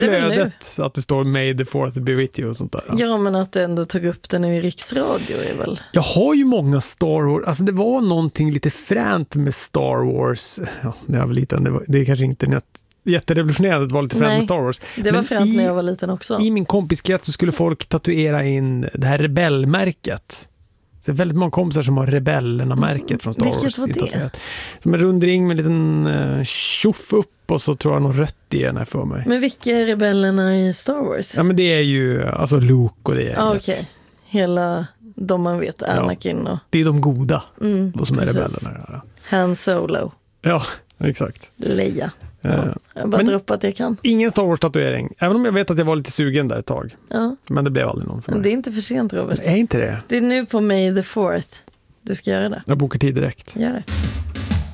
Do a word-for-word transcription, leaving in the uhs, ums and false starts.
flödet att det står May the fourth be with you och sånt där. Ja. ja, men att du ändå tog upp det nu i riksradio är väl... Jag har ju många Star Wars, alltså det var någonting lite fränt med Star Wars, ja, när jag var liten, det, var, det är kanske inte något jätterevolutionerande att vara lite fränt med Star Wars. Det var fränt när jag var liten också. I min kompiskrets så skulle folk tatuera in det här rebellmärket. Så det är väldigt många kompisar som har rebellerna-märket från Star Vilket Wars. var det? Som en rund ring med en liten uh, tjoff upp och så tror jag någon rött i den här för mig. Men vilka är rebellerna i Star Wars? Ja, men det är ju alltså Luke och det är ah, okej. Okay. Hela de man vet, Anakin och... Det är de goda, mm, de som är precis. rebellerna. Ja. Han Solo. Ja, exakt. Leia. Ja. Uh, jag bara drar upp att jag kan. Ingen Star Wars-tatuering, även om jag vet att jag var lite sugen där ett tag. Ja. Men det blev aldrig någon för mig. Men det är inte för sent, Robert. Det är inte det. Det är nu på May the fourth. Du ska göra det. Jag bokar tid direkt. Gör det.